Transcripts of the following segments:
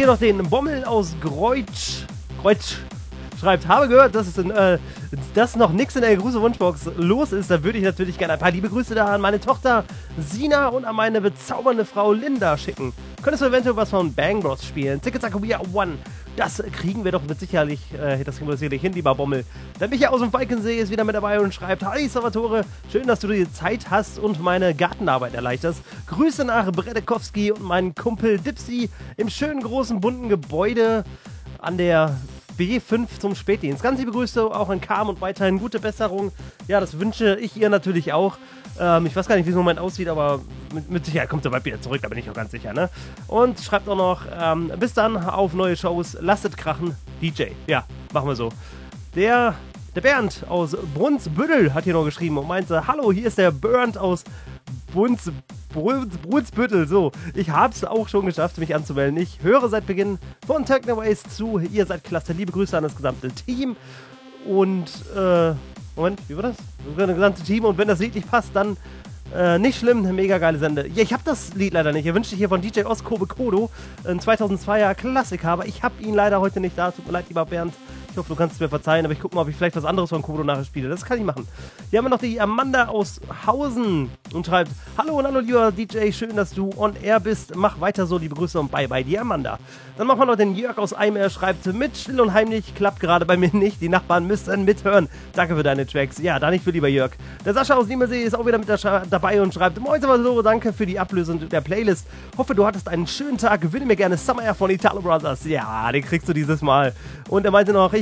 noch den Bommel aus Greutsch. Schreibt, habe gehört, dass noch nichts in der Grüße-Wunschbox los ist. Da würde ich natürlich gerne ein paar liebe Grüße da an meine Tochter Sina und an meine bezaubernde Frau Linda schicken. Könntest du eventuell was von Bang Bros spielen? Ticke-Zacke, we are one. Das kriegen wir doch sicherlich hin, lieber Bommel. Der Micha aus dem Falkensee ist wieder mit dabei und schreibt, hi Salvatore, schön, dass du die Zeit hast und meine Gartenarbeit erleichterst. Grüße nach Bredekowski und meinen Kumpel Dipsy im schönen großen bunten Gebäude an der B5 zum Spätdienst. Ganz liebe Grüße auch an Carm und weiterhin gute Besserung. Ja, das wünsche ich ihr natürlich auch. Ich weiß gar nicht, wie es im Moment aussieht, aber mit Sicherheit kommt sie bald wieder zurück, da bin ich auch ganz sicher, ne? Und schreibt auch noch, bis dann auf neue Shows, lasst krachen, DJ. Ja, machen wir so. Der Bernd aus Brunsbüttel hat hier noch geschrieben und meinte, hallo, hier ist der Bernd aus Brunsbüttel. So, ich hab's auch schon geschafft, mich anzumelden. Ich höre seit Beginn von Technoways zu. Ihr seid klasse. Liebe Grüße an das gesamte Team. Und, Moment, wie war das? Das gesamte Team. Und wenn das Lied nicht passt, dann nicht schlimm, eine mega geile Sende. Ja, ich habe das Lied leider nicht. Er wünschte hier von DJ Oskobe Kodo, ein 2002er Klassiker, aber ich habe ihn leider heute nicht da. Tut mir leid, lieber Bernd. Ich hoffe, du kannst es mir verzeihen, aber ich gucke mal, ob ich vielleicht was anderes von Kodo nachher spiele. Das kann ich machen. Hier haben wir noch die Amanda aus Hausen und schreibt, hallo und hallo, lieber DJ, schön, dass du on air bist. Mach weiter so, liebe Grüße und bye bye, die Amanda. Dann machen wir noch den Jörg aus Eim, er schreibt, mit still und heimlich, klappt gerade bei mir nicht. Die Nachbarn müssen mithören. Danke für deine Tracks. Ja, da nicht für, lieber Jörg. Der Sascha aus Niemersee ist auch wieder mit dabei und schreibt, moin so, danke für die Ablösung der Playlist. Hoffe, du hattest einen schönen Tag. Gewinne mir gerne Summer Air von Italo Brothers. Ja, den kriegst du dieses Mal. Und er meinte noch,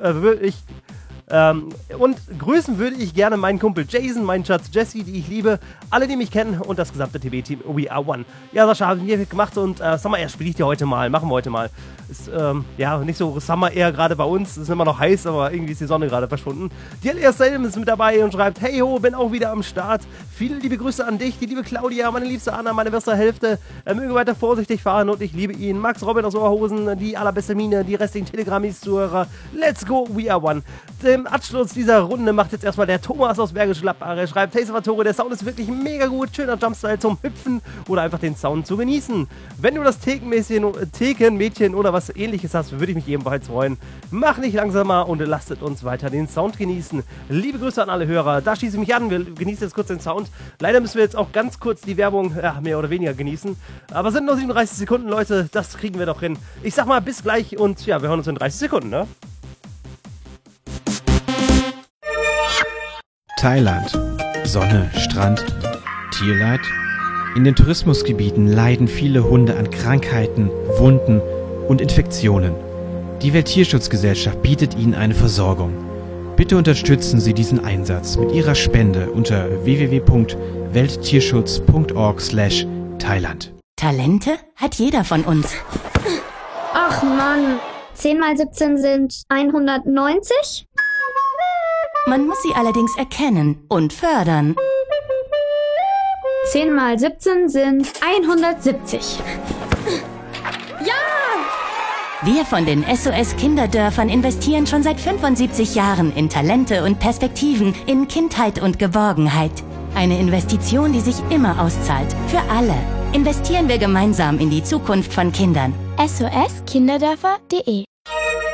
und grüßen würde ich gerne meinen Kumpel Jason, meinen Schatz Jesse, die ich liebe, alle, die mich kennen und das gesamte TB-Team We Are One. Ja, Sascha, haben wir gemacht und Summer Air spiele ich dir heute mal, machen wir heute mal. Ist, ja, nicht so Summer Air gerade bei uns, es ist immer noch heiß, aber irgendwie ist die Sonne gerade verschwunden. Die Elias Selm ist mit dabei und schreibt, hey ho, bin auch wieder am Start. Viele liebe Grüße an dich, die liebe Claudia, meine liebste Anna, meine beste Hälfte. Möge weiter vorsichtig fahren und ich liebe ihn. Max Robin aus Oberhausen, die allerbeste Mine, die restlichen Telegram-Zuhörer. Let's go, We Are One. Im Abschluss dieser Runde macht jetzt erstmal der Thomas aus Bergisch Gladbach. Er schreibt, hey Salvatore, der Sound ist wirklich mega gut, schöner Jumpstyle zum Hüpfen oder einfach den Sound zu genießen. Wenn du das Thekenmädchen oder was ähnliches hast, würde ich mich ebenfalls freuen. Mach nicht langsamer und lasst uns weiter den Sound genießen. Liebe Grüße an alle Hörer, da schieße ich mich an, wir genießen jetzt kurz den Sound. Leider müssen wir jetzt auch ganz kurz die Werbung, mehr oder weniger genießen. Aber es sind nur 37 Sekunden, Leute, das kriegen wir doch hin. Ich sag mal, bis gleich und ja, wir hören uns in 30 Sekunden, ne? Thailand. Sonne, Strand, Tierleid. In den Tourismusgebieten leiden viele Hunde an Krankheiten, Wunden und Infektionen. Die Welttierschutzgesellschaft bietet ihnen eine Versorgung. Bitte unterstützen Sie diesen Einsatz mit Ihrer Spende unter www.welttierschutz.org/Thailand. Talente hat jeder von uns. Ach Mann, 10 mal 17 sind 190? Man muss sie allerdings erkennen und fördern. 10 mal 17 sind 170. Ja! Wir von den SOS Kinderdörfern investieren schon seit 75 Jahren in Talente und Perspektiven, in Kindheit und Geborgenheit. Eine Investition, die sich immer auszahlt. Für alle. Investieren wir gemeinsam in die Zukunft von Kindern. SOS-Kinderdörfer.de